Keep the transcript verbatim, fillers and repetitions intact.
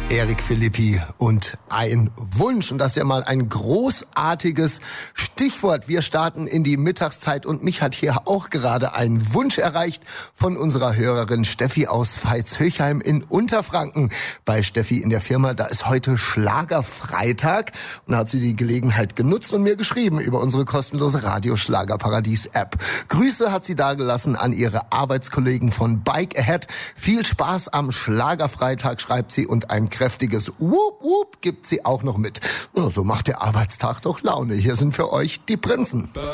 Eric Philippi und ein Wunsch. Und das ist ja mal ein großartiges Stichwort. Wir starten in die Mittagszeit und mich hat hier auch gerade ein Wunsch erreicht von unserer Hörerin Steffi aus Veitshöchheim in Unterfranken. Bei Steffi in der Firma, da ist heute Schlagerfreitag und da hat sie die Gelegenheit genutzt und mir geschrieben über unsere kostenlose Radio-Schlagerparadies-App. Grüße hat sie dagelassen an ihre Arbeitskollegen von Bike Ahead. Viel Spaß am Schlagerfreitag, schreibt sie, und ein kräftiges Wup Wup gibt sie auch noch mit. Ja, so macht der Arbeitstag doch Laune. Hier sind für euch die Prinzen.